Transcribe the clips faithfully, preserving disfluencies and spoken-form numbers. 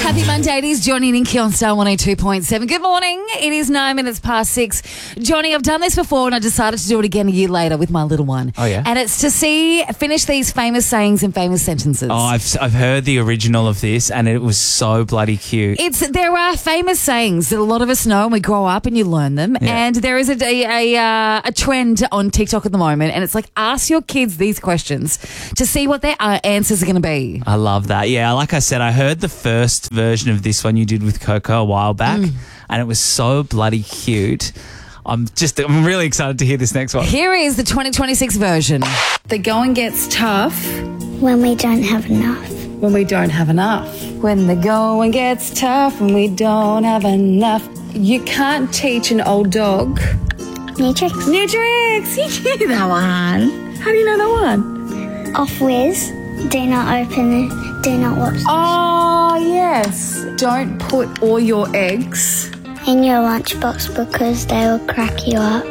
Happy Monday. It is Johnny and Inky on Star one oh two point seven. Good morning. It is nine minutes past six. Johnny, I've done this before and I decided to do it again a year later with my little one. Oh, yeah? And it's to see, finish these famous sayings and famous sentences. Oh, I've, I've heard the original of this and it was so bloody cute. It's There are famous sayings that a lot of us know and we grow up and you learn them. Yeah. And there is a, a, a, uh, a trend on TikTok at the moment and it's like, ask your kids these questions to see what their uh, answers are going to be. I love that. Yeah, like I said, I heard the first version of this one you did with Coco a while back Mm. and it was so bloody cute. I'm just, I'm really excited to hear this next one. Here is the twenty twenty-six version. The going gets tough when we don't have enough. when we don't have enough. When the going gets tough and we don't have enough. You can't teach an old dog New tricks. new tricks. You knew that one. How do you know that one? Off whiz. Do not open it. Do not watch Oh, yes. Don't put all your eggs. in your lunchbox because they will crack you up.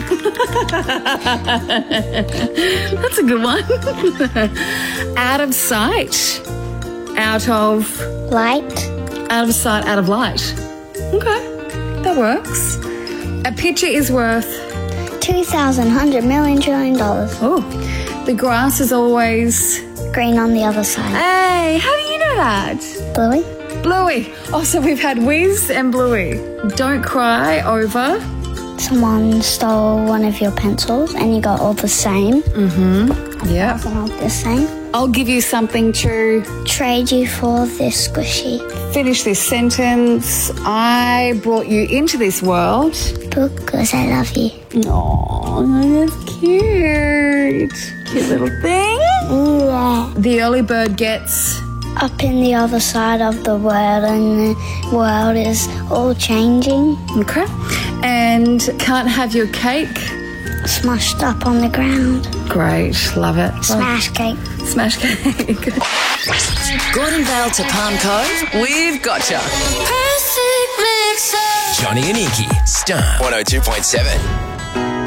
That's a good one. Out of sight. Out of, Light. out of sight, out of light. Okay, that works. A picture is worth, Two thousand hundred million trillion dollars. oh, the grass is always, Green on the other side. hey, how do you know that? Bluey. Bluey. Oh, so we've had Whiz and Bluey. Don't cry over. Someone stole one of your pencils and you got all the same. Yeah. They're not the same. I'll give you something to Trade you for this squishy. finish this sentence. I brought you into this world. Because I love you. Oh, that's cute. Cute little thing. Yeah. The early bird gets, Up in the other side of the world and the world is all changing. okay, and can't have your cake. Smushed up on the ground. Great, love it. Smash cake. Smash cake. Gordon Vale to Palm Cove, we've gotcha. Johnny and Inky, Star one oh two point seven.